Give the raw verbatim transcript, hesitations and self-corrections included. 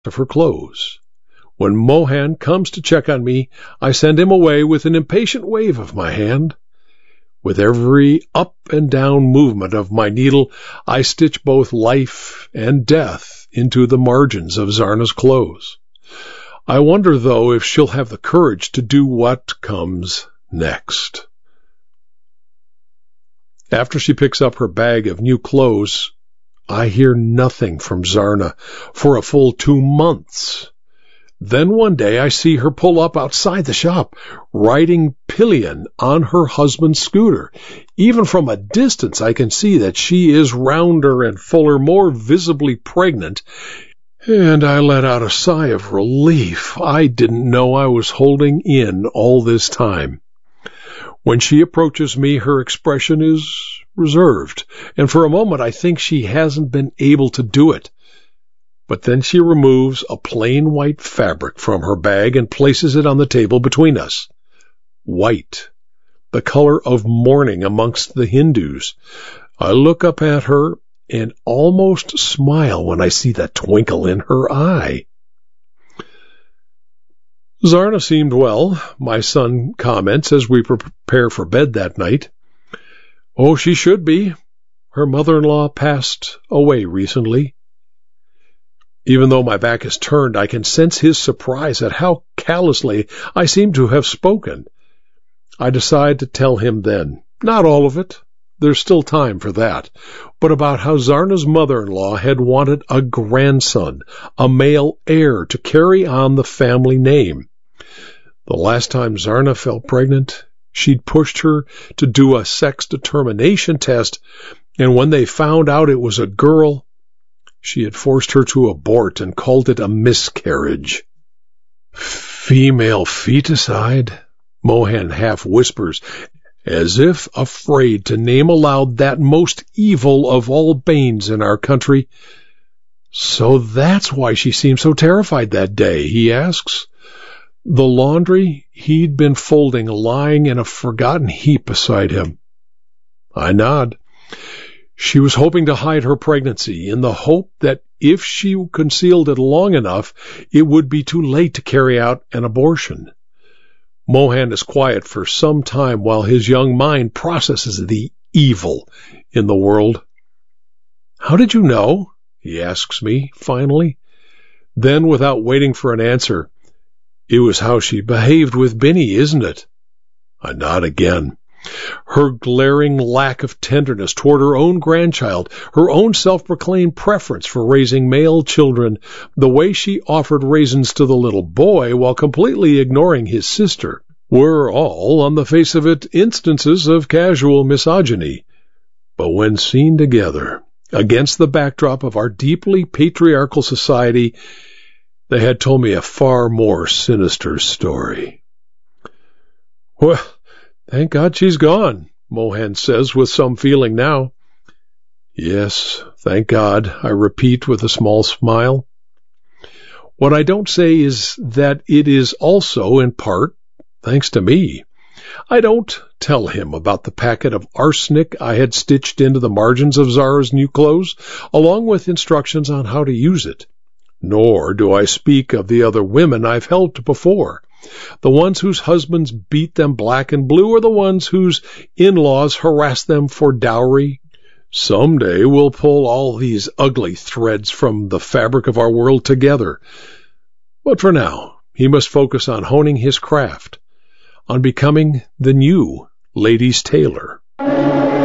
of her clothes. When Mohan comes to check on me, I send him away with an impatient wave of my hand. With every up and down movement of my needle, I stitch both life and death into the margins of Zarna's clothes. I wonder, though, if she'll have the courage to do what comes next. After she picks up her bag of new clothes, I hear nothing from Zarna for a full two months. Then one day I see her pull up outside the shop, riding pillion on her husband's scooter. Even from a distance I can see that she is rounder and fuller, more visibly pregnant, and I let out a sigh of relief. I didn't know I was holding in all this time. When she approaches me, her expression is reserved, and for a moment I think she hasn't been able to do it. But then she removes a plain white fabric from her bag and places it on the table between us. White, the color of mourning amongst the Hindus. I look up at her and almost smile when I see that twinkle in her eye. Zarna seemed well, my son comments as we prepare for bed that night. Oh, she should be. Her mother-in-law passed away recently. Even though my back is turned, I can sense his surprise at how callously I seem to have spoken. I decide to tell him then, not all of it, there's still time for that, but about how Zarna's mother-in-law had wanted a grandson, a male heir to carry on the family name. The last time Zarna fell pregnant, she'd pushed her to do a sex determination test, and when they found out it was a girl, she had forced her to abort and called it a miscarriage. Female feticide, Mohan half whispers, as if afraid to name aloud that most evil of all banes in our country. So that's why she seemed so terrified that day, he asks. The laundry he'd been folding lying in a forgotten heap beside him. I nod. She was hoping to hide her pregnancy in the hope that if she concealed it long enough, it would be too late to carry out an abortion. Mohan is quiet for some time while his young mind processes the evil in the world. How did you know? He asks me, finally. Then, without waiting for an answer, it was how she behaved with Binny, isn't it? I nod again. Her glaring lack of tenderness toward her own grandchild, her own self-proclaimed preference for raising male children, the way she offered raisins to the little boy while completely ignoring his sister, were all, on the face of it, instances of casual misogyny. But when seen together, against the backdrop of our deeply patriarchal society, they had told me a far more sinister story. Well, thank God she's gone, Mohan says with some feeling now. Yes, thank God, I repeat with a small smile. What I don't say is that it is also, in part, thanks to me. I don't tell him about the packet of arsenic I had stitched into the margins of Zara's new clothes, along with instructions on how to use it. Nor do I speak of the other women I've helped before, the ones whose husbands beat them black and blue, or the ones whose in-laws harass them for dowry. Someday we'll pull all these ugly threads from the fabric of our world together. But for now, he must focus on honing his craft, on becoming the new ladies' tailor.